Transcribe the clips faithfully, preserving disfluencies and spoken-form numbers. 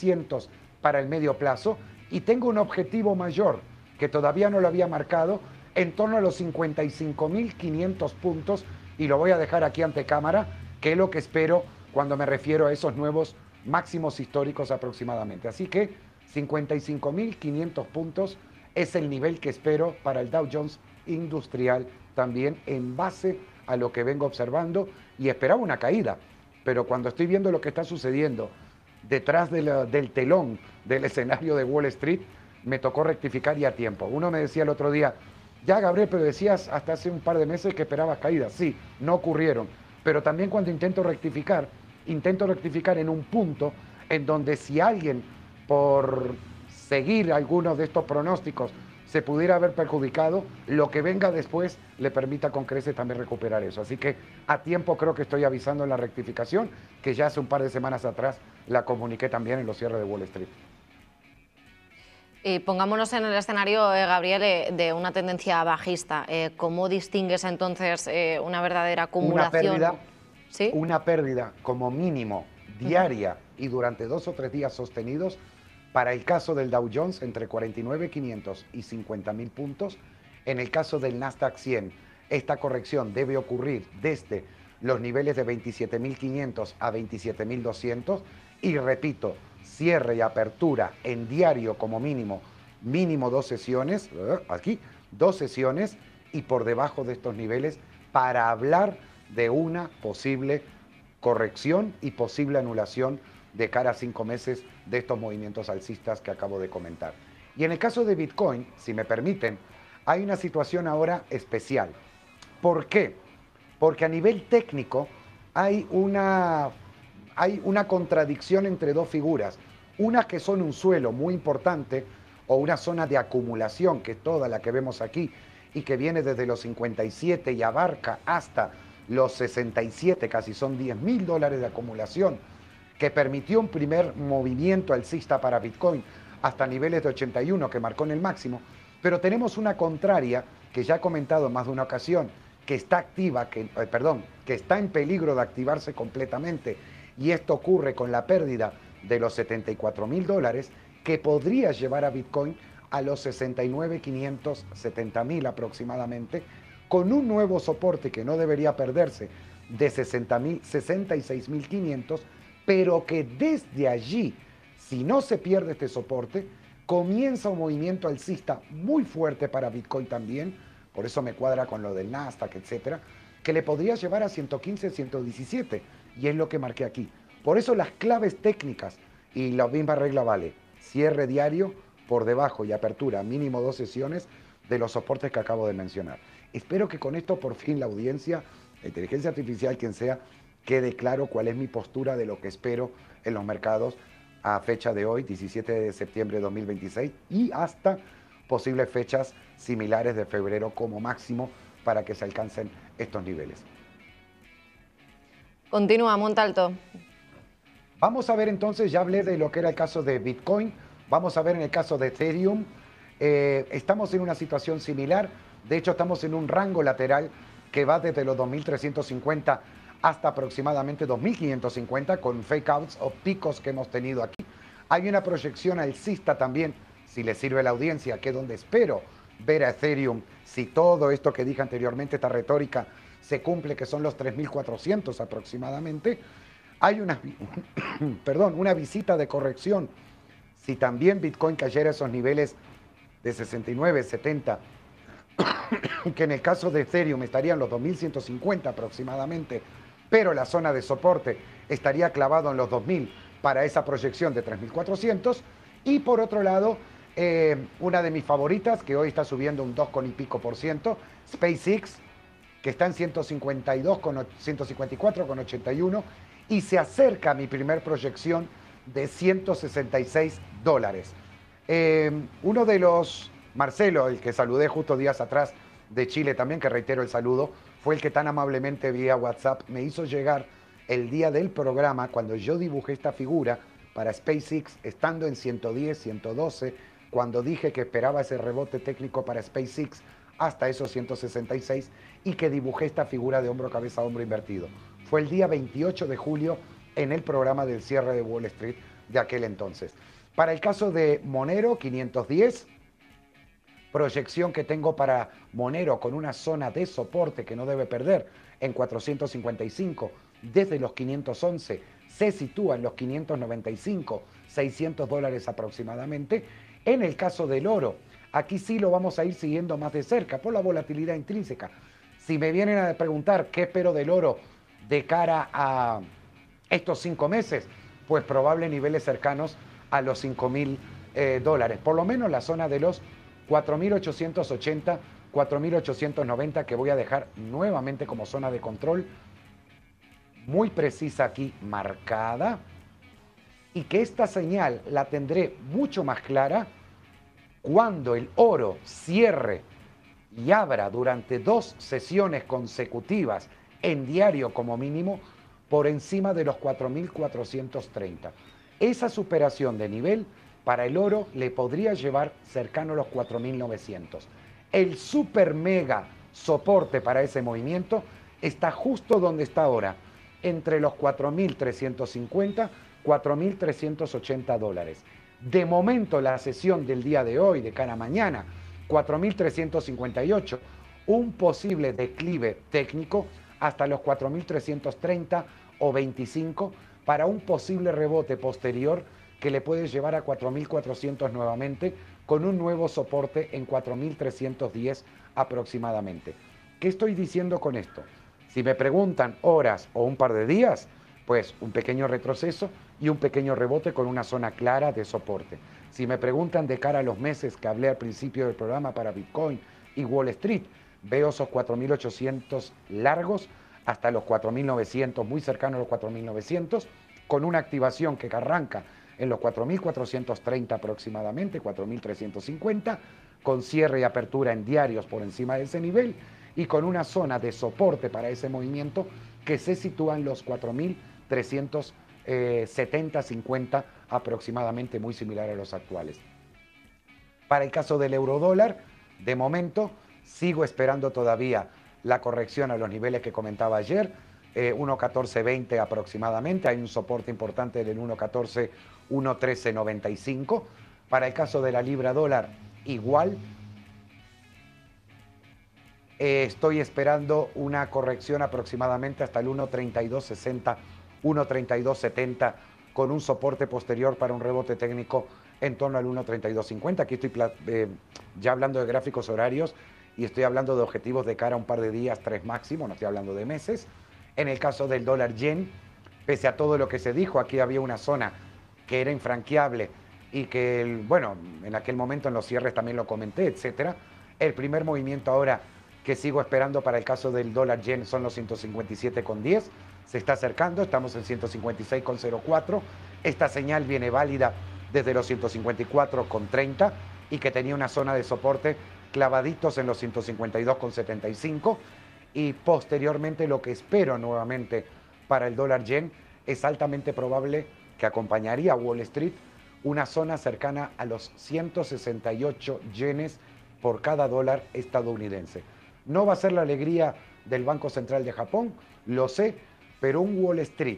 trescientos para el medio plazo y tengo un objetivo mayor que todavía no lo había marcado en torno a los cincuenta y cinco mil quinientos puntos y lo voy a dejar aquí ante cámara, que es lo que espero cuando me refiero a esos nuevos máximos históricos aproximadamente. Así que cincuenta y cinco mil quinientos puntos es el nivel que espero para el Dow Jones Industrial también en base a lo que vengo observando y esperaba una caída. Pero cuando estoy viendo lo que está sucediendo detrás de la, del telón del escenario de Wall Street, me tocó rectificar y a tiempo. Uno me decía el otro día, ya Gabriel, pero decías hasta hace un par de meses que esperabas caídas. Sí, no ocurrieron. Pero también cuando intento rectificar, intento rectificar en un punto en donde si alguien por seguir algunos de estos pronósticos se pudiera haber perjudicado, lo que venga después le permita con creces también recuperar eso. Así que a tiempo creo que estoy avisando en la rectificación, que ya hace un par de semanas atrás la comuniqué también en los cierres de Wall Street. Y pongámonos en el escenario, eh, Gabriel, eh, de una tendencia bajista. Eh, ¿Cómo distingues entonces eh, una verdadera acumulación? Una pérdida, ¿Sí? una pérdida como mínimo diaria uh-huh. y durante dos o tres días sostenidos. Para el caso del Dow Jones, entre cuarenta y nueve mil quinientos y cincuenta mil puntos. En el caso del Nasdaq cien, esta corrección debe ocurrir desde los niveles de veintisiete mil quinientos a veintisiete mil doscientos. Y repito, cierre y apertura en diario como mínimo, mínimo dos sesiones, aquí, dos sesiones y por debajo de estos niveles para hablar de una posible corrección y posible anulación de cara a cinco meses de estos movimientos alcistas que acabo de comentar. Y en el caso de Bitcoin, si me permiten, hay una situación ahora especial. ¿Por qué? Porque a nivel técnico hay una, hay una contradicción entre dos figuras. Unas que son un suelo muy importante o una zona de acumulación, que es toda la que vemos aquí, y que viene desde los cincuenta y siete y abarca hasta los sesenta y siete, casi son diez mil dólares de acumulación, que permitió un primer movimiento alcista para Bitcoin hasta niveles de ochenta y uno que marcó en el máximo, pero tenemos una contraria que ya he comentado en más de una ocasión, que está activa, que, eh, perdón, que está en peligro de activarse completamente, y esto ocurre con la pérdida de los setenta y cuatro mil dólares, que podría llevar a Bitcoin a los sesenta y nueve mil quinientos setenta mil aproximadamente, con un nuevo soporte que no debería perderse de sesenta y seis mil quinientos, pero que desde allí, si no se pierde este soporte, comienza un movimiento alcista muy fuerte para Bitcoin también, por eso me cuadra con lo del Nasdaq, etcétera, que le podría llevar a ciento quince, ciento diecisiete, y es lo que marqué aquí. Por eso las claves técnicas, y la misma regla vale, cierre diario por debajo y apertura, mínimo dos sesiones de los soportes que acabo de mencionar. Espero que con esto por fin la audiencia, la inteligencia artificial, quien sea, quede claro cuál es mi postura de lo que espero en los mercados a fecha de hoy, diecisiete de septiembre de dos mil veintiséis, y hasta posibles fechas similares de febrero como máximo para que se alcancen estos niveles. Continúa, Montalto. Vamos a ver entonces, ya hablé de lo que era el caso de Bitcoin, vamos a ver en el caso de Ethereum. Eh, estamos en una situación similar, de hecho estamos en un rango lateral que va desde los dos mil trescientos cincuenta hasta aproximadamente dos mil quinientos cincuenta con fake outs o picos que hemos tenido aquí. Hay una proyección alcista también, si le sirve a la audiencia, que es donde espero ver a Ethereum, si todo esto que dije anteriormente, esta retórica, se cumple, que son los tres mil cuatrocientos aproximadamente. Hay una, perdón, una visita de corrección. Si también Bitcoin cayera a esos niveles de sesenta y nueve, setenta, que en el caso de Ethereum estarían los dos mil ciento cincuenta aproximadamente, pero la zona de soporte estaría clavado en los dos mil para esa proyección de tres mil cuatrocientos. Y por otro lado, eh, una de mis favoritas, que hoy está subiendo un dos con y pico por ciento, SpaceX, que está en ciento cincuenta y dos con ciento cincuenta y cuatro con ochenta y uno, y se acerca a mi primer proyección de ciento sesenta y seis dólares. Eh, uno de los, Marcelo, el que saludé justo días atrás de Chile también, que reitero el saludo, fue el que tan amablemente vía WhatsApp me hizo llegar el día del programa, cuando yo dibujé esta figura para SpaceX, estando en ciento diez, ciento doce, cuando dije que esperaba ese rebote técnico para SpaceX hasta esos ciento sesenta y seis, y que dibujé esta figura de hombro, cabeza, hombro invertido. Fue el día veintiocho de julio en el programa del cierre de Wall Street, de aquel entonces. Para el caso de Monero, quinientos diez, proyección que tengo para Monero con una zona de soporte que no debe perder en cuatrocientos cincuenta y cinco, desde los quinientos once, se sitúa en los quinientos noventa y cinco, seiscientos dólares aproximadamente. En el caso del oro, aquí sí lo vamos a ir siguiendo más de cerca por la volatilidad intrínseca. Si me vienen a preguntar qué espero del oro de cara a estos cinco meses, pues probables niveles cercanos a los cinco mil eh, dólares, por lo menos la zona de los cuatro mil ochocientos ochenta, cuatro mil ochocientos noventa, que voy a dejar nuevamente como zona de control, muy precisa aquí marcada, y que esta señal la tendré mucho más clara cuando el oro cierre y abra durante dos sesiones consecutivas en diario como mínimo por encima de los cuatro mil cuatrocientos treinta. Esa superación de nivel para el oro le podría llevar cercano a los cuatro mil novecientos. El super mega soporte para ese movimiento está justo donde está ahora, entre los cuatro mil trescientos cincuenta, cuatro mil trescientos ochenta dólares. De momento la sesión del día de hoy, de cara a mañana, cuatro mil trescientos cincuenta y ocho, un posible declive técnico hasta los cuatro mil trescientos treinta o veinticinco para un posible rebote posterior que le puede llevar a cuatro mil cuatrocientos nuevamente, con un nuevo soporte en cuatro mil trescientos diez aproximadamente. ¿Qué estoy diciendo con esto? Si me preguntan horas o un par de días, pues un pequeño retroceso y un pequeño rebote con una zona clara de soporte. Si me preguntan de cara a los meses que hablé al principio del programa para Bitcoin y Wall Street, veo esos cuatro mil ochocientos largos hasta los cuatro mil novecientos, muy cercano a los cuatro mil novecientos, con una activación que arranca en los cuatro mil cuatrocientos treinta aproximadamente, cuatro mil trescientos cincuenta, con cierre y apertura en diarios por encima de ese nivel y con una zona de soporte para ese movimiento que se sitúa en los cuatro mil trescientos setenta, cincuenta aproximadamente, muy similar a los actuales. Para el caso del euro dólar, de momento sigo esperando todavía la corrección a los niveles que comentaba ayer, eh, uno catorce veinte aproximadamente, hay un soporte importante del uno catorce, uno trece noventa y cinco. Para el caso de la libra dólar, igual, eh, estoy esperando una corrección aproximadamente hasta el uno treinta y dos sesenta, uno treinta y dos setenta, con un soporte posterior para un rebote técnico en torno al uno treinta y dos cincuenta. Aquí estoy eh, ya hablando de gráficos horarios y estoy hablando de objetivos de cara a un par de días, tres máximo, no estoy hablando de meses. En el caso del dólar yen, pese a todo lo que se dijo, aquí había una zona que era infranqueable y que, el, bueno, en aquel momento en los cierres también lo comenté, etcétera. El primer movimiento ahora que sigo esperando para el caso del dólar yen son los ciento cincuenta y siete con diez. Se está acercando, estamos en ciento cincuenta y seis con cero cuatro. Esta señal viene válida desde los ciento cincuenta y cuatro con treinta y que tenía una zona de soporte clavaditos en los ciento cincuenta y dos con setenta y cinco. Y posteriormente lo que espero nuevamente para el dólar yen es altamente probable que acompañaría a Wall Street una zona cercana a los ciento sesenta y ocho yenes por cada dólar estadounidense. No va a ser la alegría del Banco Central de Japón, lo sé, pero un Wall Street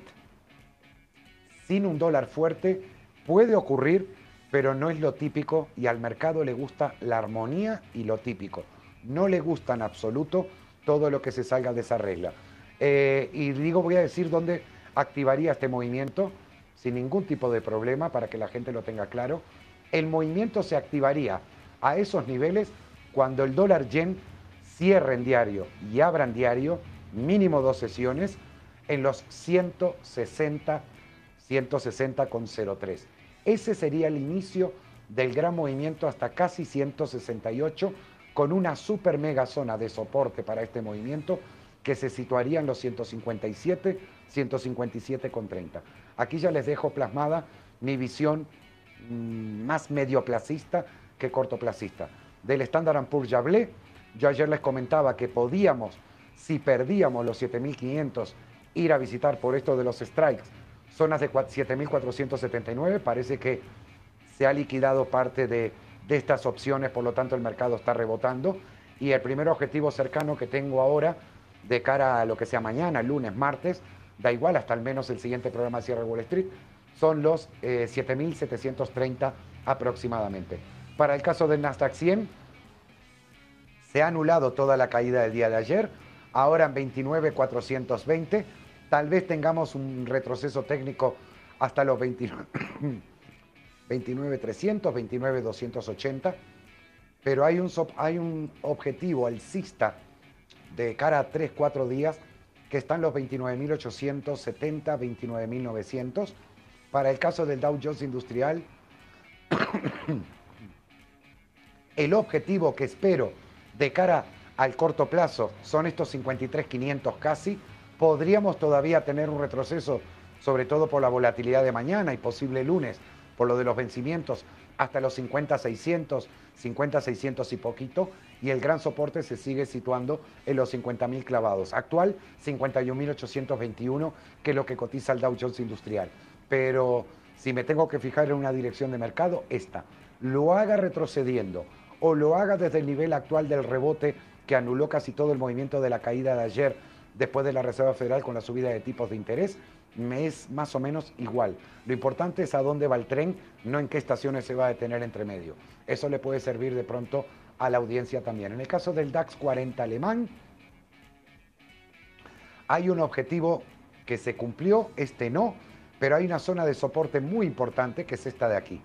sin un dólar fuerte puede ocurrir, pero no es lo típico y al mercado le gusta la armonía y lo típico. No le gusta en absoluto todo lo que se salga de esa regla. Eh, y digo, voy a decir dónde activaría este movimiento sin ningún tipo de problema para que la gente lo tenga claro. El movimiento se activaría a esos niveles cuando el dólar yen cierre en diario y abra en diario, mínimo dos sesiones, en los ciento sesenta, ciento sesenta con cero tres. Ese sería el inicio del gran movimiento hasta casi ciento sesenta y ocho, con una super mega zona de soporte para este movimiento que se situaría en los ciento cincuenta y siete, ciento cincuenta y siete con treinta. Aquí ya les dejo plasmada mi visión mmm, más medioplacista que cortoplacista. Del Standard and Poor's ya hablé. Yo ayer les comentaba que podíamos, si perdíamos los siete mil quinientos, ir a visitar por esto de los strikes, zonas de siete mil cuatrocientos setenta y nueve. Parece que se ha liquidado parte de, de estas opciones, por lo tanto el mercado está rebotando. Y el primer objetivo cercano que tengo ahora, de cara a lo que sea mañana, lunes, martes, da igual, hasta al menos el siguiente programa de cierre Wall Street, son los eh, siete mil setecientos treinta aproximadamente. Para el caso del Nasdaq cien, se ha anulado toda la caída del día de ayer, ahora en veintinueve mil cuatrocientos veinte, tal vez tengamos un retroceso técnico hasta los veintinueve mil trescientos, veintinueve mil doscientos ochenta, pero hay un, hay un objetivo alcista de cara a tres cuatro días que están los veintinueve mil ochocientos setenta, veintinueve mil novecientos. Para el caso del Dow Jones Industrial, el objetivo que espero de cara al corto plazo son estos cincuenta y tres mil quinientos casi. Podríamos todavía tener un retroceso, sobre todo por la volatilidad de mañana y posible lunes, por lo de los vencimientos, hasta los cincuenta mil seiscientos, cincuenta mil seiscientos y poquito, y el gran soporte se sigue situando en los cincuenta mil clavados. Actual, cincuenta y un mil ochocientos veintiuno, que es lo que cotiza el Dow Jones Industrial. Pero si me tengo que fijar en una dirección de mercado, esta. Lo haga retrocediendo o lo haga desde el nivel actual del rebote que anuló casi todo el movimiento de la caída de ayer después de la Reserva Federal con la subida de tipos de interés, me es más o menos igual. Lo importante es a dónde va el tren, no en qué estaciones se va a detener entre medio. Eso le puede servir de pronto a la audiencia también. En el caso del DAX cuarenta alemán, hay un objetivo que se cumplió, este no, pero hay una zona de soporte muy importante que es esta de aquí,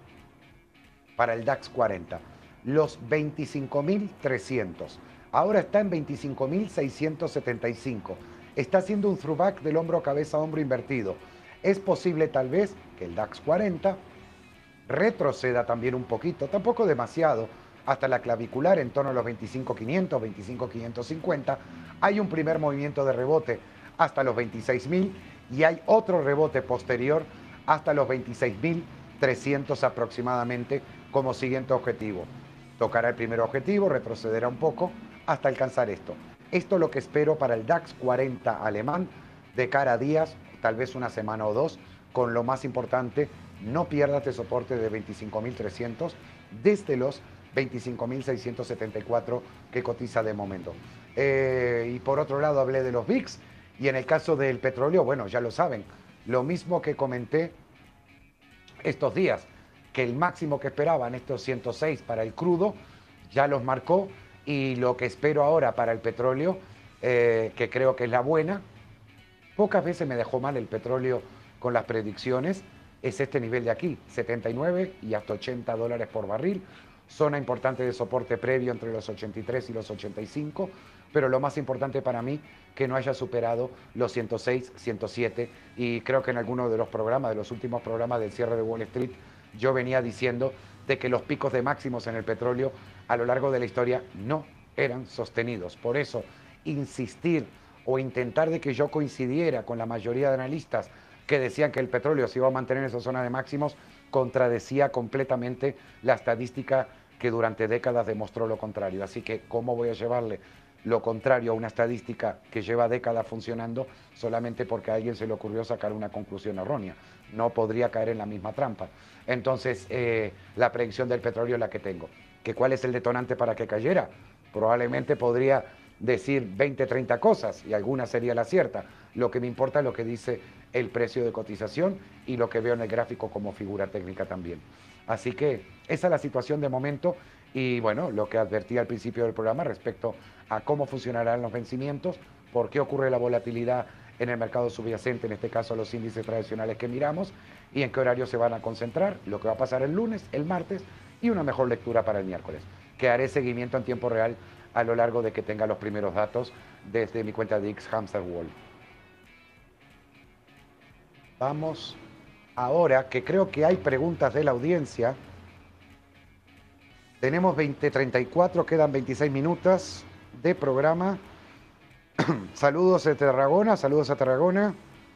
para el DAX cuarenta, los veinticinco mil trescientos. Ahora está en veinticinco mil seiscientos setenta y cinco. Está haciendo un throwback del hombro cabeza a hombro invertido. Es posible tal vez que el DAX cuarenta retroceda también un poquito, tampoco demasiado, hasta la clavicular en torno a los veinticinco mil quinientos, veinticinco mil quinientos cincuenta. Hay un primer movimiento de rebote hasta los veintiséis mil y hay otro rebote posterior hasta los veintiséis mil trescientos aproximadamente como siguiente objetivo. Tocará el primer objetivo, retrocederá un poco hasta alcanzar esto. Esto es lo que espero para el DAX cuarenta alemán de cara a días, tal vez una semana o dos, con lo más importante, no pierdas este soporte de veinticinco mil trescientos desde los veinticinco mil seiscientos setenta y cuatro que cotiza de momento. Eh, y por otro lado hablé de los V I X y en el caso del petróleo, bueno, ya lo saben, lo mismo que comenté estos días, que el máximo que esperaban estos ciento seis para el crudo ya los marcó, y lo que espero ahora para el petróleo, eh, que creo que es la buena, pocas veces me dejó mal el petróleo con las predicciones, es este nivel de aquí, setenta y nueve y hasta ochenta dólares por barril, zona importante de soporte previo entre los ochenta y tres y los ochenta y cinco, pero lo más importante para mí, que no haya superado los ciento seis, ciento siete, y creo que en alguno de los programas, de los últimos programas del cierre de Wall Street, yo venía diciendo de que los picos de máximos en el petróleo a lo largo de la historia no eran sostenidos. Por eso, insistir o intentar de que yo coincidiera con la mayoría de analistas que decían que el petróleo se iba a mantener en esa zona de máximos, contradecía completamente la estadística que durante décadas demostró lo contrario. Así que, ¿cómo voy a llevarle lo contrario a una estadística que lleva décadas funcionando solamente porque a alguien se le ocurrió sacar una conclusión errónea? No podría caer en la misma trampa. Entonces, eh, la predicción del petróleo es la que tengo. ¿Que cuál es el detonante para que cayera? Probablemente podría decir veinte, treinta cosas y alguna sería la cierta. Lo que me importa es lo que dice el precio de cotización y lo que veo en el gráfico como figura técnica también. Así que esa es la situación de momento y bueno, lo que advertí al principio del programa respecto a cómo funcionarán los vencimientos, por qué ocurre la volatilidad en el mercado subyacente, en este caso los índices tradicionales que miramos, y en qué horario se van a concentrar, lo que va a pasar el lunes, el martes, y una mejor lectura para el miércoles, que haré seguimiento en tiempo real a lo largo de que tenga los primeros datos desde mi cuenta de X Hamster Wall. Vamos ahora, que creo que hay preguntas de la audiencia. Tenemos veinte treinta y cuatro, quedan veintiséis minutos de programa. Saludos a Tarragona, saludos a Tarragona.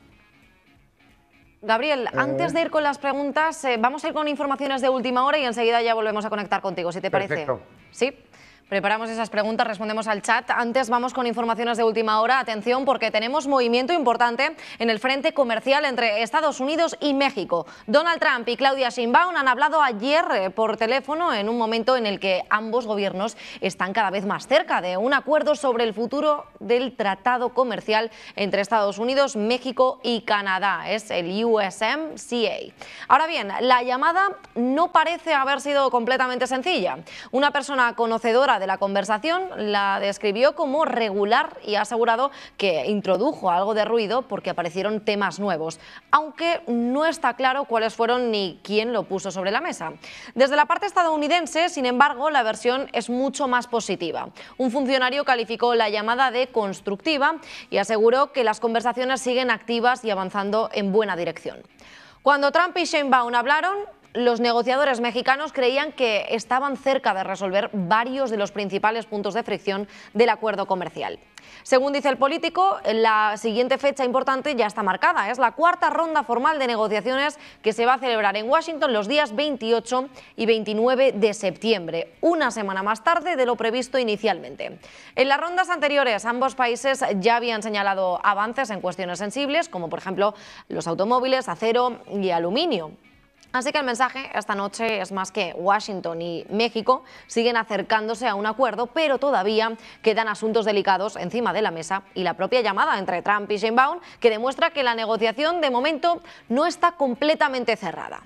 Gabriel, Eh, antes de ir con las preguntas, eh, vamos a ir con informaciones de última hora y enseguida ya volvemos a conectar contigo, si te parece. Perfecto. Sí. Preparamos esas preguntas, respondemos al chat. Antes vamos con informaciones de última hora. Atención, porque tenemos movimiento importante en el frente comercial entre Estados Unidos y México. Donald Trump y Claudia Sheinbaum han hablado ayer por teléfono en un momento en el que ambos gobiernos están cada vez más cerca de un acuerdo sobre el futuro del tratado comercial entre Estados Unidos, México y Canadá. Es el U S M C A. Ahora bien, la llamada no parece haber sido completamente sencilla. Una persona conocedora de la conversación la describió como regular y ha asegurado que introdujo algo de ruido porque aparecieron temas nuevos, aunque no está claro cuáles fueron ni quién lo puso sobre la mesa. Desde la parte estadounidense, sin embargo, la versión es mucho más positiva. Un funcionario calificó la llamada de constructiva y aseguró que las conversaciones siguen activas y avanzando en buena dirección. Cuando Trump y Sheinbaum hablaron, los negociadores mexicanos creían que estaban cerca de resolver varios de los principales puntos de fricción del acuerdo comercial. Según dice el político, la siguiente fecha importante ya está marcada. Es la cuarta ronda formal de negociaciones que se va a celebrar en Washington los días veintiocho y veintinueve de septiembre, una semana más tarde de lo previsto inicialmente. En las rondas anteriores, ambos países ya habían señalado avances en cuestiones sensibles, como por ejemplo los automóviles, acero y aluminio. Así que el mensaje esta noche es más que Washington y México siguen acercándose a un acuerdo, pero todavía quedan asuntos delicados encima de la mesa y la propia llamada entre Trump y Sheinbaum que demuestra que la negociación de momento no está completamente cerrada.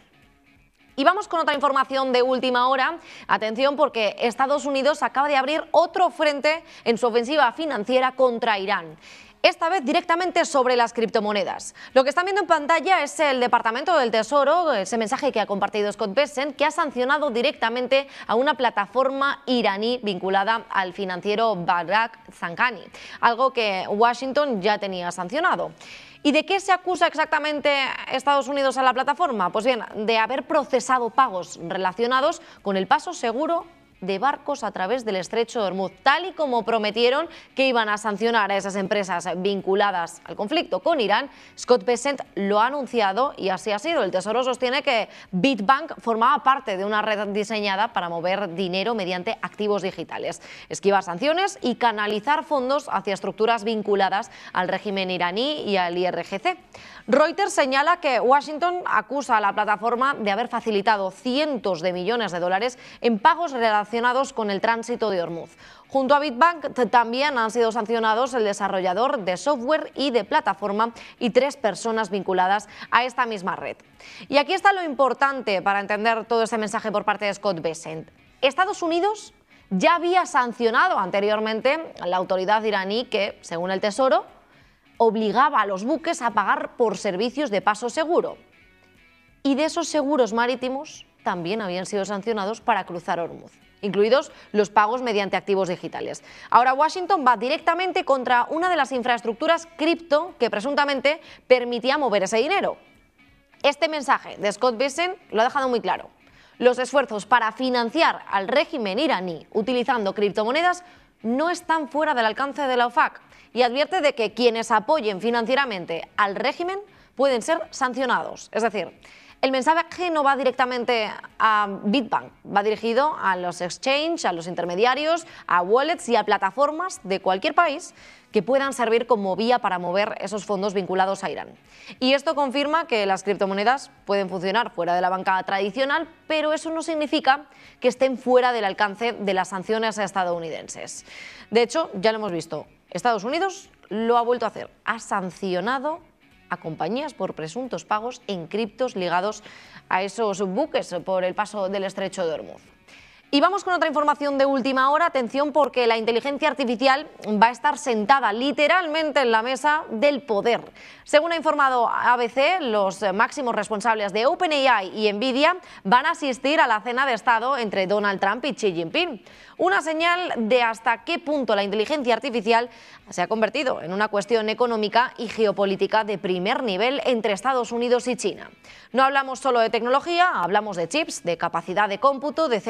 Y vamos con otra información de última hora. Atención, porque Estados Unidos acaba de abrir otro frente en su ofensiva financiera contra Irán. Esta vez directamente sobre las criptomonedas. Lo que están viendo en pantalla es el Departamento del Tesoro, ese mensaje que ha compartido Scott Bessent, que ha sancionado directamente a una plataforma iraní vinculada al financiero Barak Zanghani, algo que Washington ya tenía sancionado. ¿Y de qué se acusa exactamente Estados Unidos a la plataforma? Pues bien, de haber procesado pagos relacionados con el paso seguro de barcos a través del estrecho de Hormuz, tal y como prometieron que iban a sancionar a esas empresas vinculadas al conflicto con Irán. Scott Bessent lo ha anunciado y así ha sido. El Tesoro sostiene que Bitbank formaba parte de una red diseñada para mover dinero mediante activos digitales, esquivar sanciones y canalizar fondos hacia estructuras vinculadas al régimen iraní y al I R G C. Reuters señala que Washington acusa a la plataforma de haber facilitado cientos de millones de dólares en pagos relacionados con el tránsito de Hormuz. Junto a Bitbank también han sido sancionados el desarrollador de software y de plataforma y tres personas vinculadas a esta misma red. Y aquí está lo importante para entender todo este mensaje por parte de Scott Bessent. Estados Unidos ya había sancionado anteriormente a la autoridad iraní que, según el Tesoro, obligaba a los buques a pagar por servicios de paso seguro. Y de esos seguros marítimos también habían sido sancionados para cruzar Hormuz, incluidos los pagos mediante activos digitales. Ahora Washington va directamente contra una de las infraestructuras cripto que presuntamente permitía mover ese dinero. Este mensaje de Scott Bessent lo ha dejado muy claro. Los esfuerzos para financiar al régimen iraní utilizando criptomonedas no están fuera del alcance de la OFAC y advierte de que quienes apoyen financieramente al régimen pueden ser sancionados. Es decir, el mensaje no va directamente a Bitbank, va dirigido a los exchanges, a los intermediarios, a wallets y a plataformas de cualquier país que puedan servir como vía para mover esos fondos vinculados a Irán. Y esto confirma que las criptomonedas pueden funcionar fuera de la banca tradicional, pero eso no significa que estén fuera del alcance de las sanciones estadounidenses. De hecho, ya lo hemos visto, Estados Unidos lo ha vuelto a hacer, ha sancionado a compañías por presuntos pagos en criptos ligados a esos buques por el paso del estrecho de Hormuz. Y vamos con otra información de última hora. Atención, porque la inteligencia artificial va a estar sentada literalmente en la mesa del poder. Según ha informado A B C, los máximos responsables de OpenAI y Nvidia van a asistir a la cena de Estado entre Donald Trump y Xi Jinping. Una señal de hasta qué punto la inteligencia artificial se ha convertido en una cuestión económica y geopolítica de primer nivel entre Estados Unidos y China. No hablamos solo de tecnología, hablamos de chips, de capacidad de cómputo, de centros de datos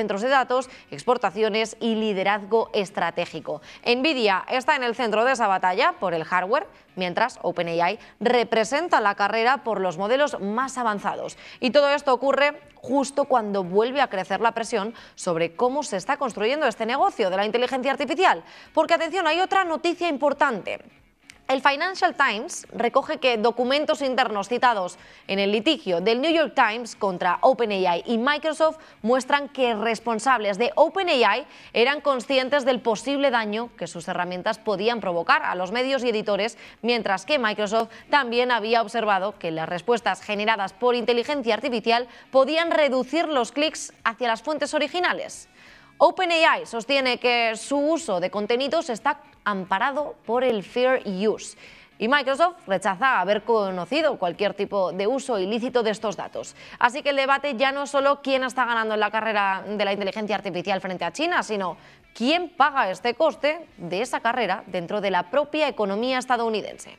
datos, exportaciones y liderazgo estratégico. Nvidia está en el centro de esa batalla por el hardware, mientras OpenAI representa la carrera por los modelos más avanzados. Y todo esto ocurre justo cuando vuelve a crecer la presión sobre cómo se está construyendo este negocio de la inteligencia artificial. Porque, atención, hay otra noticia importante. El Financial Times recoge que documentos internos citados en el litigio del New York Times contra OpenAI y Microsoft muestran que responsables de OpenAI eran conscientes del posible daño que sus herramientas podían provocar a los medios y editores, mientras que Microsoft también había observado que las respuestas generadas por inteligencia artificial podían reducir los clics hacia las fuentes originales. OpenAI sostiene que su uso de contenidos está amparado por el Fair Use y Microsoft rechaza haber conocido cualquier tipo de uso ilícito de estos datos. Así que el debate ya no es solo quién está ganando en la carrera de la inteligencia artificial frente a China, sino quién paga este coste de esa carrera dentro de la propia economía estadounidense.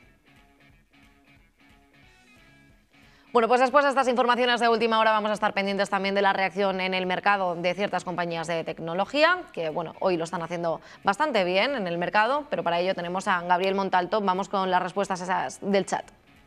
Bueno, pues después de estas informaciones de última hora vamos a estar pendientes también de la reacción en el mercado de ciertas compañías de tecnología, que bueno, hoy lo están haciendo bastante bien en el mercado, pero para ello tenemos a Gabriel Montalto. Vamos con las respuestas esas del chat.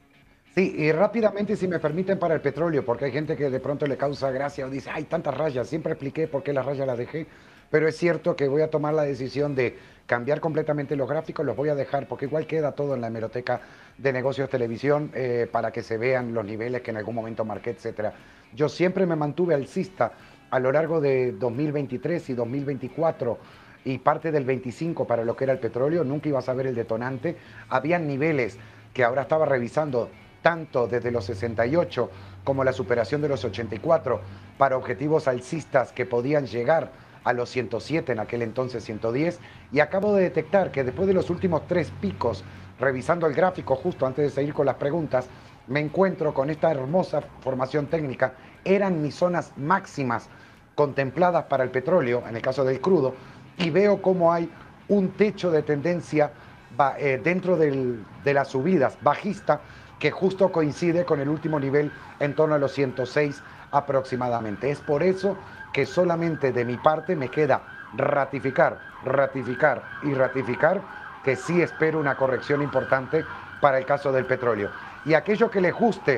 Sí, y rápidamente, si me permiten, para el petróleo, porque hay gente que de pronto le causa gracia o dice, hay tantas rayas, siempre expliqué por qué las rayas las dejé, pero es cierto que voy a tomar la decisión de cambiar completamente los gráficos, los voy a dejar, porque igual queda todo en la hemeroteca de negocios televisión eh, para que se vean los niveles que en algún momento marqué, etcétera. Yo siempre me mantuve alcista a lo largo de dos mil veintitrés y dos mil veinticuatro y parte del veinticinco para lo que era el petróleo, nunca iba a saber el detonante. Habían niveles que ahora estaba revisando, tanto desde los sesenta y ocho como la superación de los ochenta y cuatro, para objetivos alcistas que podían llegar a los ciento siete, en aquel entonces ciento diez, y acabo de detectar que después de los últimos tres picos, revisando el gráfico justo antes de seguir con las preguntas, me encuentro con esta hermosa formación técnica. Eran mis zonas máximas contempladas para el petróleo, en el caso del crudo, y veo cómo hay un techo de tendencia eh, dentro del, de las subidas bajista, que justo coincide con el último nivel en torno a los ciento seis aproximadamente. Es por eso que solamente de mi parte me queda ratificar, ratificar y ratificar que sí espero una corrección importante para el caso del petróleo. Y aquello que les guste,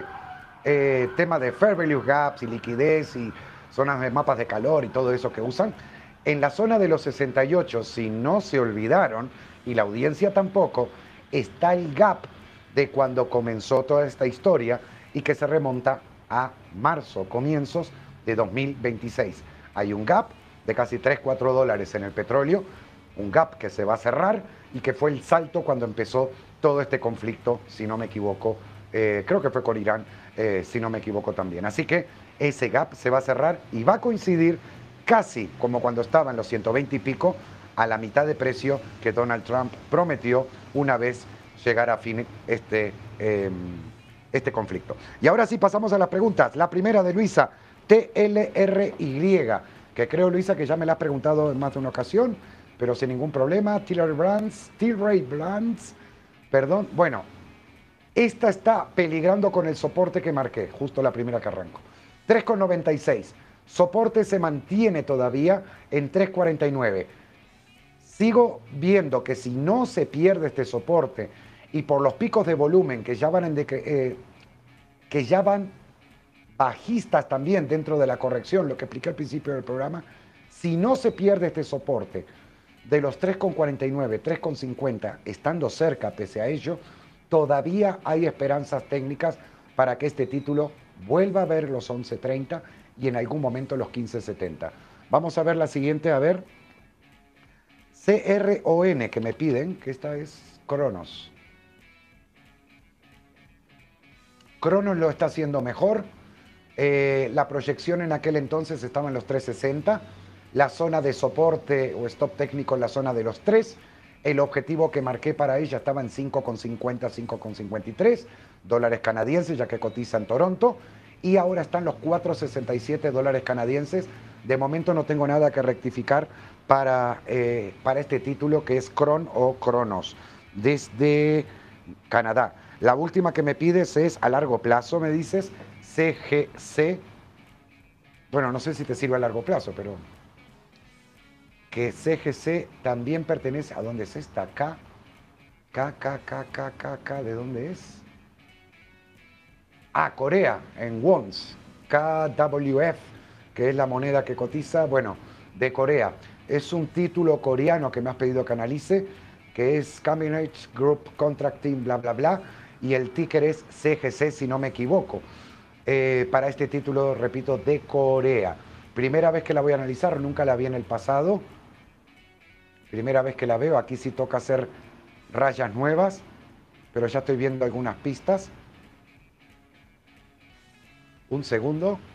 eh, tema de Fair Value Gaps y liquidez y zonas de mapas de calor y todo eso que usan, en la zona de los sesenta y ocho, si no se olvidaron, y la audiencia tampoco, está el gap de cuando comenzó toda esta historia y que se remonta a marzo, comienzos de dos mil veintiséis. Hay un gap de casi tres, cuatro dólares en el petróleo, un gap que se va a cerrar y que fue el salto cuando empezó todo este conflicto, si no me equivoco, eh, creo que fue con Irán, eh, si no me equivoco también. Así que ese gap se va a cerrar y va a coincidir casi como cuando estaba en los ciento veinte y pico, a la mitad de precio que Donald Trump prometió una vez llegara a fin este, eh, este conflicto. Y ahora sí pasamos a las preguntas. La primera de Luisa, T L R Y, que creo, Luisa, que ya me la has preguntado en más de una ocasión, pero sin ningún problema. Tilray Brands, Tilray Brands, perdón. Bueno, esta está peligrando con el soporte que marqué, justo la primera que arranco. tres con noventa y seis. Soporte se mantiene todavía en tres cuarenta y nueve. Sigo viendo que si no se pierde este soporte y por los picos de volumen que ya van, en de, eh, que ya van bajistas también dentro de la corrección, lo que expliqué al principio del programa, si no se pierde este soporte de los tres con cuarenta y nueve, tres con cincuenta, estando cerca pese a ello, todavía hay esperanzas técnicas para que este título vuelva a ver los once treinta y en algún momento los quince setenta. Vamos a ver la siguiente, a ver. C R O N, que me piden, que esta es Cronos. Cronos lo está haciendo mejor. Eh, la proyección en aquel entonces estaba en los tres sesenta. La zona de soporte o stop técnico en la zona de los tres. El objetivo que marqué para ella estaba en cinco con cincuenta, cinco con cincuenta y tres dólares canadienses, ya que cotiza en Toronto. Y ahora están los cuatro sesenta y siete dólares canadienses. De momento no tengo nada que rectificar para, eh, para este título, que es Cron o Cronos, desde Canadá. La última que me pides es a largo plazo, me dices, C G C. Bueno, no sé si te sirve a largo plazo, pero que C G C también pertenece, ¿a dónde es esta? K, K, K, K, K, K, K, ¿de dónde es? Ah, Corea, en wons, K W F, que es la moneda que cotiza, bueno, de Corea. Es un título coreano que me has pedido que analice, que es Combinate Group Contracting, bla, bla, bla, y el ticker es C G C, si no me equivoco. Eh, para este título, repito, de Corea. Primera vez que la voy a analizar, nunca la vi en el pasado. Primera vez que la veo, aquí sí toca hacer rayas nuevas, pero ya estoy viendo algunas pistas. Un segundo.